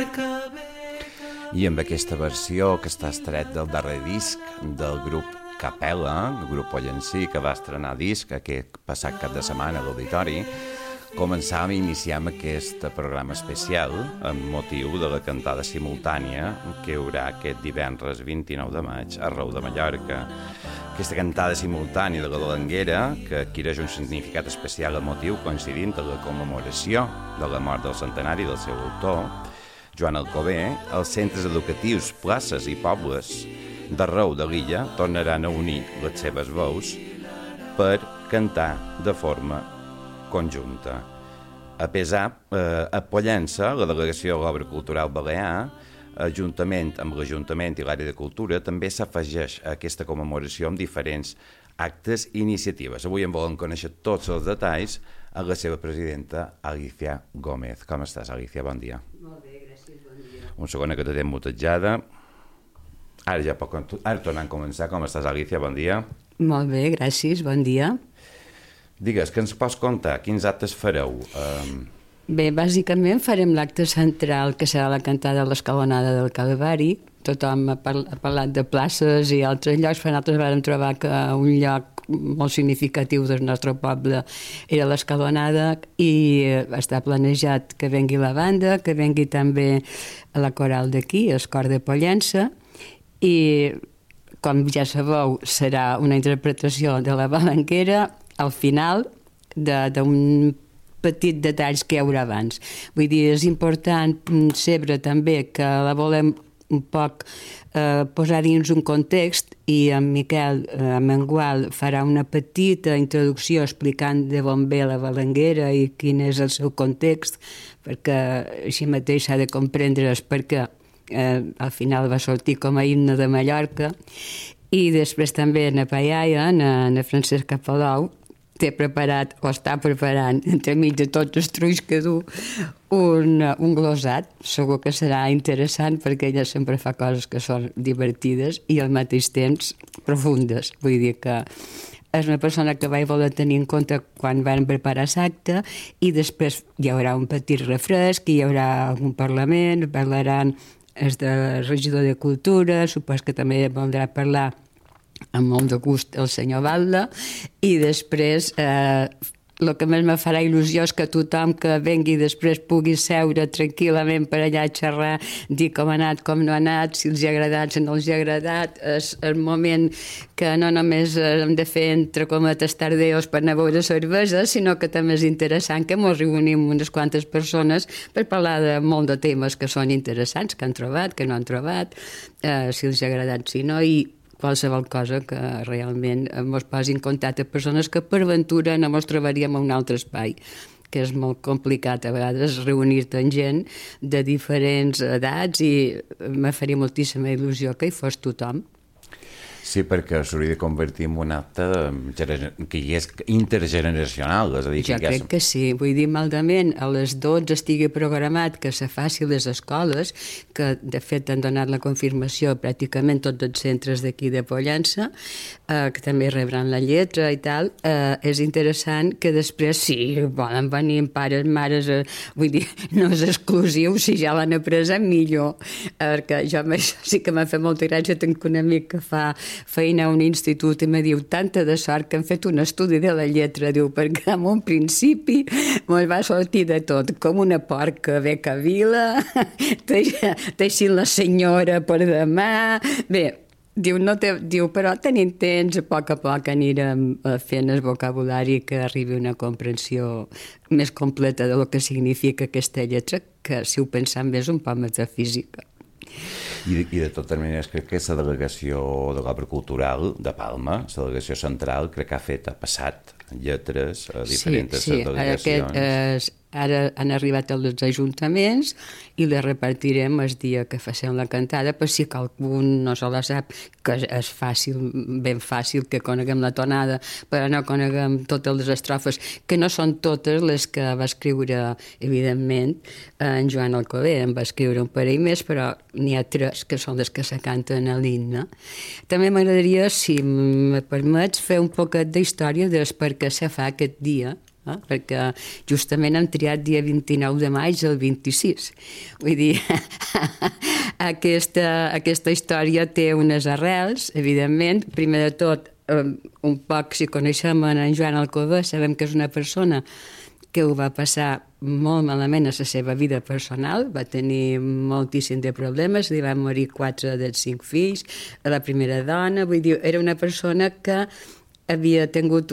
I amb aquesta versió que està estret del darrer disc del grup Capella, el grup pollencí, que va estrenar disc aquest passat cap de setmana a l'Auditori, començàvem i iniciem aquest programa especial amb motiu de la cantada simultània que hi haurà aquest divendres 29 de maig a Rau de Mallorca. Aquesta cantada simultània de la Balanguera, que adquireix un significat especial a motiu coincidint amb la commemoració de la mort del centenari del seu autor, Joan Alcover, els centres educatius, places i pobles d'arreu de l'illa tornaran a unir les seves veus per cantar de forma conjunta. A Pollença, la Delegació de l'Obra Cultural Balear, juntament amb l'Ajuntament i l'Àrea de Cultura, també s'afegeix a aquesta commemoració amb diferents actes i iniciatives. Avui en volen conèixer tots els detalls a la seva presidenta, Alicia Gómez. Com estàs, Alicia? Bon dia. Molt bé, gràcies, bon dia. Un segon que te tenen mutejada. Ara tornem a començar. Com estàs, Alicia? Bon dia. Molt bé, gràcies, bon dia. Digues, què ens pots contar? Quins actes fareu? Bé, bàsicament farem l'acte central, que serà la cantada de l'Escalonada del Calvari. Tothom ha parlat de places i altres llocs, però nosaltres vam trobar que un lloc molt significatiu del nostre poble era l'Escalonada i està planejat que vengui la banda, que vengui també la coral d'aquí, el cor de Pollença, i com ja sabeu serà una interpretació de la Balanguera al final d'un petits detalls que hi haurà abans. Vull dir, és important saber també que la volem un poc posar dins un context i en Miquel Mengual farà una petita introducció explicant de on ve la Balanguera i quin és el seu context, perquè així mateix s'ha de comprendre perquè al final va sortir com a himne de Mallorca. I després també na Paiaia, na Francesca Palau, té preparat, o està preparant, entremig de tots els trulls que du, un glosat. Segur que serà interessant perquè ella sempre fa coses que són divertides i al mateix temps profundes. Vull dir que és una persona que vaig voler tenir en compte quan van preparar l'acte i després hi haurà un petit refresc, hi haurà algun parlament, parlaran els de regidor de Cultura, supos que també voldrà parlar amb molt de gust el senyor Valda, i després el que més me farà il·lusió és que tothom que vengui després pugui seure tranquil·lament per allà a xerrar, dir com ha anat, com no ha anat, si els ha agradat, si no els ha agradat. És el moment que no només hem de fer entre cometes tardeos per anar a beure cervesa, sinó que també és interessant que ens reunim unes quantes persones per parlar de molt de temes que són interessants, que han trobat, que no han trobat, si els ha agradat, si no, i qualsevol cosa que realment ens posi en contacte amb persones que per ventura no ens trobaríem a un altre espai, que és molt complicat a vegades reunir-te amb gent de diferents edats i me faria moltíssima il·lusió que hi fos tothom. Sí, perquè s'hauria de convertir en un acte que hi és intergeneracional. És a dir, jo crec que sí. Vull dir, maldament, a les 12 estigui programat que se faci a les escoles, que de fet han donat la confirmació pràcticament tots els centres d'aquí de Pollença, que també rebran la lletra i tal. És interessant que després, sí, volen venir pares, mares, vull dir, no és exclusiu, si ja l'han après, millor. Perquè jo sí que m'ha fet molta gràcia, tinc un amic que fa feina a un institut i me diu tanta de sort que han fet un estudi de la lletra, diu, perquè en un principi me'l va sortir de tot, com una porca ve que vila, teixint la senyora per demà, bé, diu, però tenim temps, a poc anirem fent el vocabulari que arribi a una comprensió més completa de lo que significa aquesta lletra, que si ho pensem bé és un poc metafísica. I de totes maneres crec que la delegació de l'obra cultural de Palma, la delegació central, crec que ha passat lletres a diferents delegacions. Ara han arribat els ajuntaments i les repartirem el dia que facem la cantada, per si que algú no se la sap, que és fàcil, ben fàcil que coneguem la tonada, però no coneguem totes les estrofes, que no són totes les que va escriure, evidentment, en Joan Alcover. En va escriure un parell més, però n'hi ha 3 que són les que se canten a l'himne. També m'agradaria, si me permets, fer un poquet d'història del per què se fa aquest dia, perquè justament hem triat dia 29 de maig al 26. Vull dir, aquesta història té unes arrels, evidentment. Primer de tot, un poc, si coneixem en Joan Alcover, sabem que és una persona que ho va passar molt malament a la seva vida personal, va tenir moltíssim de problemes, li van morir 4 dels 5 fills, la primera dona, vull dir, era una persona que havia tingut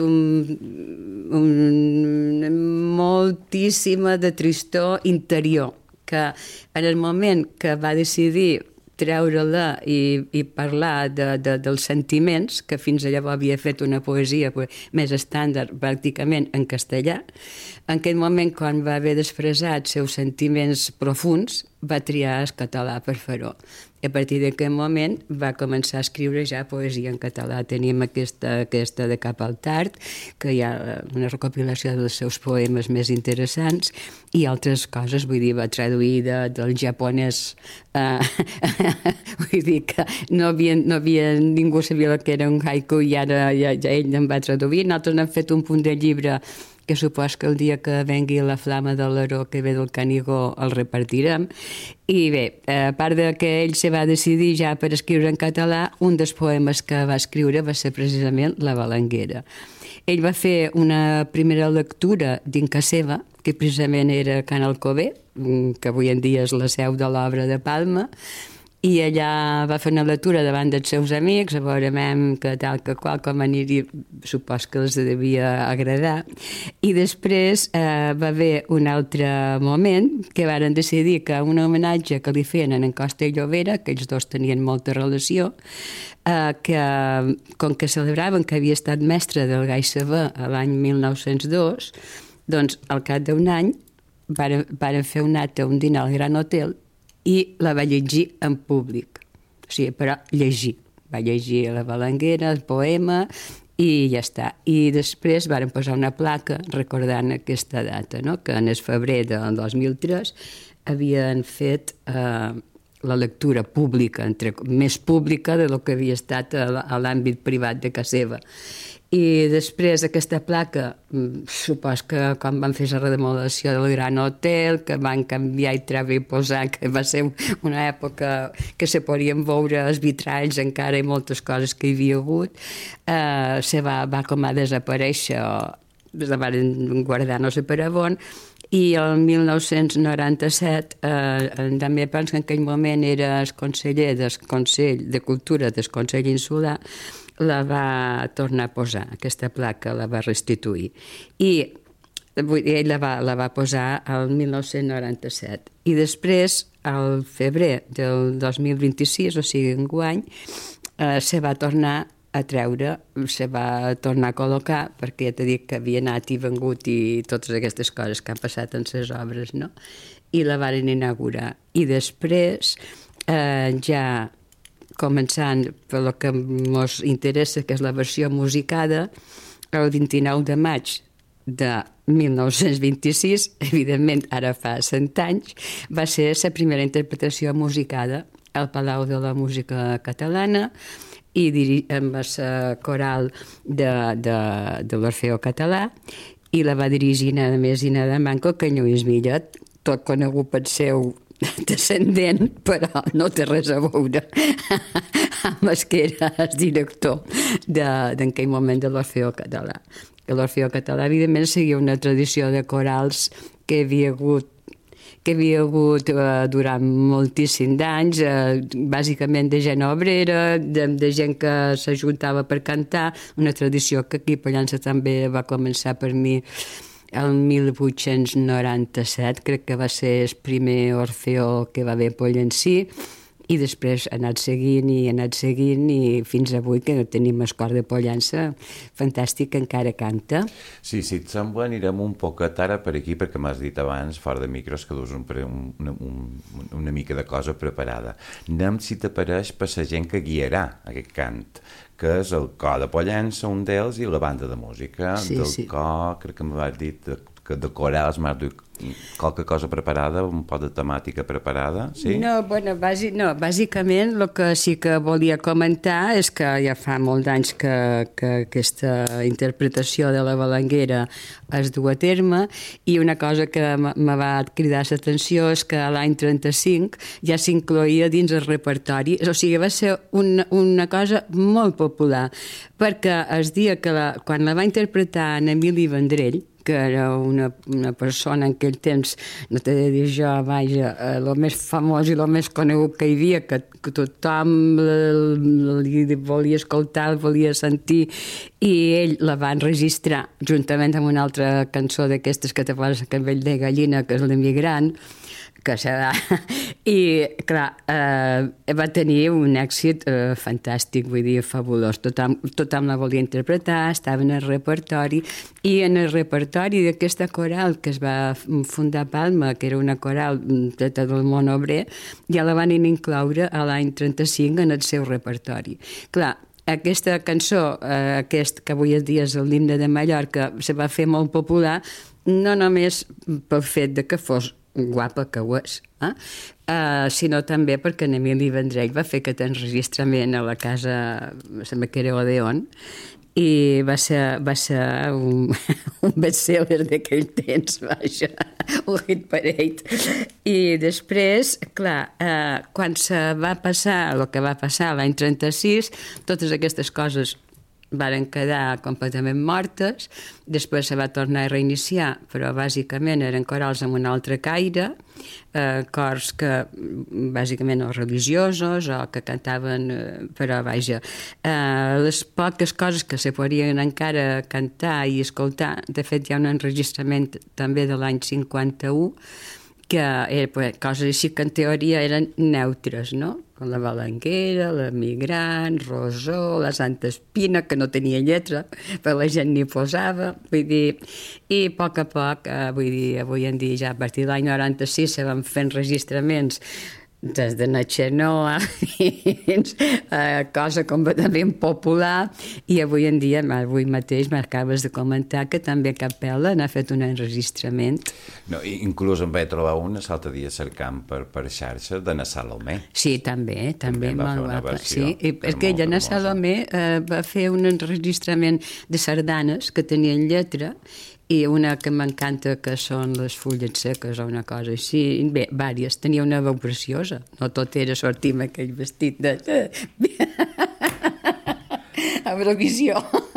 moltíssima de tristor interior, que en el moment que va decidir treure-la i parlar dels sentiments, que fins llavors havia fet una poesia més estàndard, pràcticament en castellà, en aquell moment, quan va haver d'expressar els seus sentiments profuns, va triar el català per fer-ho. I a partir d'aquest moment va començar a escriure ja poesia en català. Tenim aquesta de Cap al Tard, que hi ha una recopilació dels seus poemes més interessants i altres coses, vull dir, va traduir del japonès. Vull dir que ningú sabia el que era un haiku i ara ja ell en va traduir. Nosaltres n'hem fet un punt de llibre que supos que el dia que vengui la flama de l'Aro que ve del Canigó el repartirem. I bé, a part que ell se va decidir ja per escriure en català, un dels poemes que va escriure va ser precisament La Balanguera. Ell va fer una primera lectura d'Inca Seva, que precisament era Can Alcover, que avui en dia és la seu de l'obra de Palma, i allà va fer una lectura davant dels seus amics, a veure que tal que qual, com aniria, supos que els devia agradar. I després va haver un altre moment que varen decidir que un homenatge que li feien en Costa i Llobera, que ells dos tenien molta relació, que com que celebraven que havia estat mestre del Gai Saber l'any 1902, doncs al cap d'un any varen fer un acte, un dinar al Gran Hotel, i la va llegir en públic. O sigui, però llegir. Va llegir La Balanguera, el poema, i ja està. I després varen posar una placa recordant aquesta data, no? Que en el febrer del 2003 havien fet la lectura pública, més pública de lo que havia estat a l'àmbit privat de casa seva. I després aquesta placa, supos que quan van fer la remodelació del Gran Hotel, que van canviar i treure i posar, que va ser una època que se podien veure els vitralls encara i moltes coses que hi havia hagut, se va com a desaparèixer, la van guardar no sé per on, i el 1997 també penso que en aquell moment era el conseller del Consell de Cultura del Consell Insular, la va tornar a posar, aquesta placa la va restituir. I ell la va posar el 1997. I després, al febrer del 2026, o sigui, enguany, se va tornar a treure, se va tornar a col·locar, perquè ja t'he dit que havia anat i vengut i totes aquestes coses que han passat en les obres, no? I la varen inaugurar. I després, ja començant per el que ens interessa, que és la versió musicada, el 29 de maig de 1926, evidentment ara fa 100 anys, va ser la primera interpretació musicada al Palau de la Música Catalana i amb la coral de l'Orfeó Català, i la va dirigir nada més i nada manco que Lluís Millet, tot conegut pel seu descendent, però no té res a veure amb el que era el director d'en aquell moment de l'Orfeó Català. L'Orfeó Català, evidentment, seguia una tradició de corals que havia hagut durant moltíssims d'anys, bàsicament de gent obrera, de gent que s'ajuntava per cantar, una tradició que aquí a Pollença també va començar per mi el 1897, crec que va ser el primer Orfeó que va haver a Pollencí, i després ha anat seguint i fins avui que tenim el cor de Pollença fantàstic, que encara canta. Sí, si et sembla anirem un poquet ara per aquí, perquè m'has dit abans, fora de micros, que dus una mica de cosa preparada. Anem, si t'apareix, per la gent que guiarà aquest cant, que és el cor de Pollença, un d'ells, i la banda de música del cor, crec que m'has dit, que de corals m'has dit qualque cosa preparada, un pot de temàtica preparada, sí? No, bueno, bàsicament el que sí que volia comentar és que ja fa molts anys que aquesta interpretació de la Balanguera es du a terme i una cosa que me va cridar l'atenció és que l'any 35 ja s'incloïa dins el repertori, o sigui, va ser una cosa molt popular, perquè es dia que quan la va interpretar en Emili Vendrell, que era una persona en aquell temps, no t'he de dir jo, vaja, el més famós i el més conegut que hi havia, que tothom li volia escoltar, el volia sentir, i ell la va enregistrar juntament amb una altra cançó d'aquestes que te poses que vell de gallina, que és l'Emigrant, que serà... I, clar, va tenir un èxit fantàstic, vull dir, fabulós. Tothom la volia interpretar, estava en el repertori, i en el repertori d'aquesta coral que es va fundar a Palma, que era una coral treta del món obrer, ja la van incloure a l'any 35 en el seu repertori. Clar, aquesta cançó, que avui en dia és l'himne de Mallorca, se va fer molt popular, no només pel fet de que fos guapa que ho és, sinó també perquè en Emili Vendrell va fer aquest enregistrament a la casa, sembla que era Odeon, i va ser un best-seller d'aquell temps, vaja, un hit parade. I després, clar, quan se va passar el que va passar l'any 36, totes aquestes coses varen quedar completament mortes, després se va tornar a reiniciar, però bàsicament eren corals amb un altre caire, cors que bàsicament o religiosos o que cantaven, però vaja, les poques coses que se podien encara cantar i escoltar, de fet hi ha un enregistrament també de l'any 51, que eren coses així que en teoria eren neutres, no? Com la Balanguera, l'Emigrant, Rosó, la Santa Espina, que no tenia lletra, però la gent n'hi posava, vull dir, i a poc, vull dir, avui en dia ja a partir de l'any 96 se van fent enregistraments des de Natxenoa fins a cosa completament popular, i avui en dia, avui mateix m'acabes de comentar que també Capella n'ha fet un enregistrament. No, inclús em vaig trobar una l'altre dia cercant per xarxes de na Salomé. Sí, també va fer una versió. Sí, és que ella, na Salomé, va fer un enregistrament de sardanes que tenien lletra, i una que m'encanta, que són les fulles seques o una cosa així. Bé, vàries. Tenia una veu preciosa. No tot era sortir amb aquell vestit de... Eurovisió.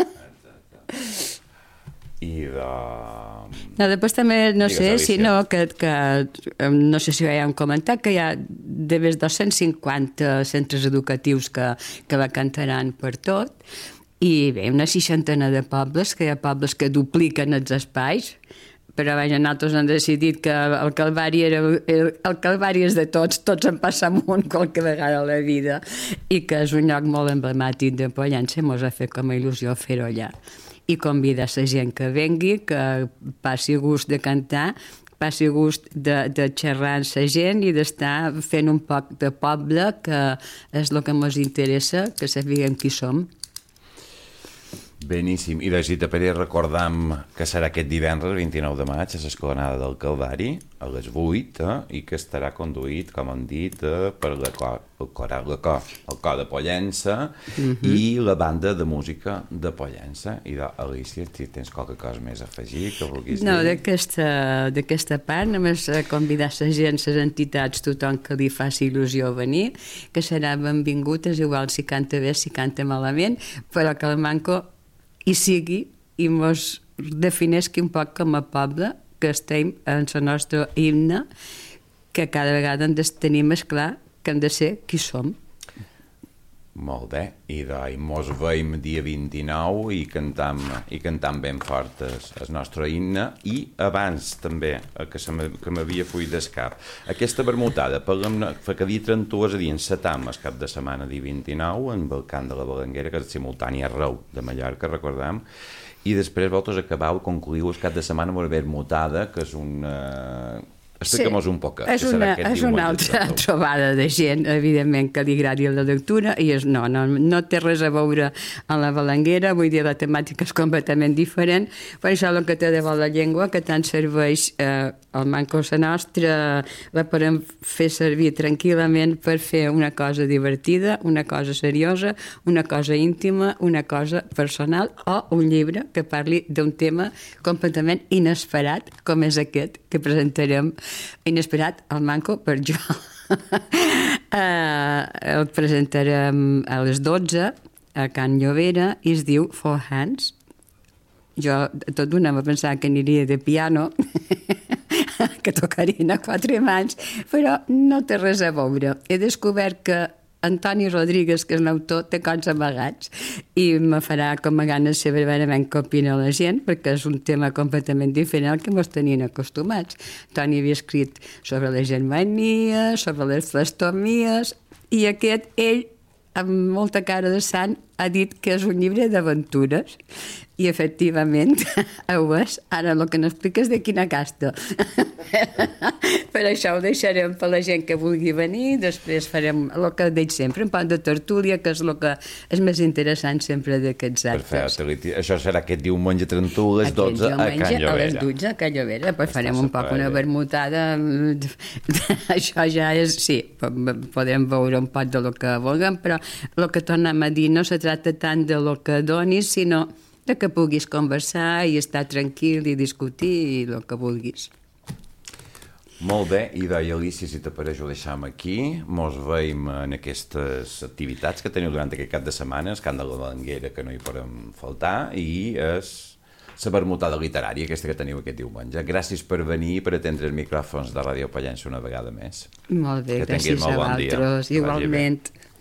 I de... No, després també, no sé si no, no sé si ho hem comentat, que hi ha de més 250 centres educatius que la cantaran per tot, i bé, una 60 de pobles, que hi ha pobles que dupliquen els espais, però vaja, nosaltres hem decidit que el Calvari és de tots en passa amunt qualque vegada a la vida, i que és un lloc molt emblemàtic de Pollença, mos ha fet com a il·lusió fer-ho allà. I convidar la gent que vengui, que passi gust de cantar, passi gust de xerrar amb la gent i d'estar fent un poc de poble, que és el que ens interessa, que sapiguem qui som. Beníssim. I de Pere recordam que serà aquest divendres, 29 de maig, a l'Escolonada del Calvari, a les 8, i que estarà conduït, com hem dit, per el cor de Pollença i la banda de música de Pollença. I Alicia, si tens qualque cosa més a afegir que vulguis dir? No, d'aquesta part, només convidar la gent, les entitats, tothom que li faci il·lusió venir, que serà benvingut, és igual si canta bé, si canta malament, però que el manco hi sigui i mos defineixi un poc com a poble, que estem en el nostre himne, que cada vegada hem de tenir més clar que hem de ser qui som. Molt bé, i mos veiem dia 29 i cantam ben fort el nostre himne, i abans també, que m'havia fuit del cap, aquesta vermutada, perquè dia 31 és a dir, encetam el cap de setmana dia 29 amb el cant de la Balanguera, que és simultani a Reu de Mallorca, recordem, i després vosaltres acabau, concluïu el cap de setmana amb una vermutada, que és Explica'm-nos un poc. És una altra trobada de gent, evidentment, que li agradi la lectura, i no té res a veure amb la Balanguera, vull dir, la temàtica és completament diferent, per això el que té de bo la llengua, que tant serveix al manco sa nostra, la podem fer servir tranquil·lament per fer una cosa divertida, una cosa seriosa, una cosa íntima, una cosa personal, o un llibre que parli d'un tema completament inesperat, com és aquest que presentarem. Inesperat, el manco, per jo. El presentarem a les 12 a Can Llobera i es diu Four Hands. Jo tot d'una va pensar que aniria de piano, que tocarien a 4 mans, però no té res a veure. He descobert que Antoni Rodríguez, que és l'autor, té cons amagats i me farà com a ganes saber verament què opina la gent, perquè és un tema completament diferent al que ens tenien acostumats. Antoni havia escrit sobre la germania, sobre les flestomies, i aquest, ell, amb molta cara de sant, ha dit que és un llibre d'aventures, i efectivament ho és. Ara el que n'explica és de quina casta. Per això ho deixarem per la gent que vulgui venir, després farem el que dic sempre, un pot de tertúlia, que és el que és més interessant sempre d'aquests actes. Perfecte, això serà aquest diumenge 31 a les 12 a Can Llobera. A les 12 a Can Llobera, pues farem un poc una vermutada, això ja és, sí, podem veure un pot de lo que vulguem, però el que tornem a dir no se tracta tant de lo que donis, sinó de que puguis conversar i estar tranquil i discutir i el que vulguis. Molt bé, i deia Alicia, si t'apareix ho deixam aquí. Mos veiem en aquestes activitats que teniu durant aquest cap de setmana, el Cant de la Balanguera, que no hi podem faltar, i la vermutada literària, aquesta que teniu aquest diumenge. Gràcies per venir i per atendre els micròfons de Ràdio Pollença una vegada més. Molt bé, gràcies a vosaltres, igualment.